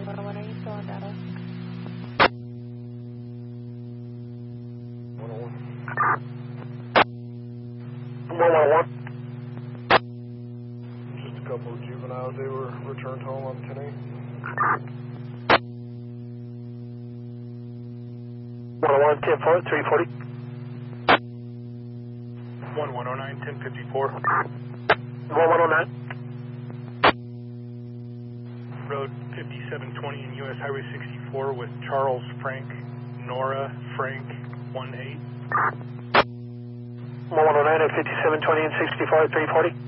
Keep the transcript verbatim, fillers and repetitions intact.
one oh one, are you still on data? one oh one. one one one. Just a couple of juveniles, they were returned home on ten eight. one oh one, ten four, three forty. one one oh nine, ten fifty-four. one one oh nine. Road fifty-seven twenty in U S Highway sixty-four with Charles Frank, Nora Frank, one eight. one one oh nine at fifty-seven twenty and sixty-four, three forty.